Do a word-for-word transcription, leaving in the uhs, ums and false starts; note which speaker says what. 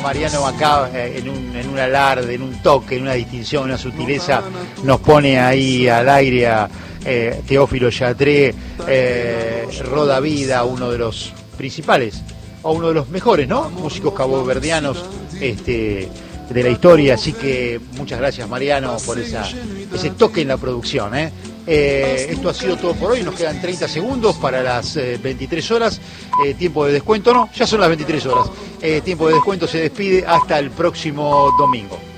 Speaker 1: Mariano acá eh, en, un, en un alarde, en un toque, en una distinción, en una sutileza, nos pone ahí al aire a eh, Teófilo Yatra, eh, Roda Vida, uno de los principales, o uno de los mejores, ¿no? Músicos caboverdianos este, de la historia, así que muchas gracias, Mariano, por esa, ese toque en la producción, ¿eh? Eh, esto ha sido todo por hoy, nos quedan treinta segundos para las eh, veintitrés horas, eh, tiempo de descuento, no, ya son las veintitrés horas, eh, tiempo de descuento se despide hasta el próximo domingo.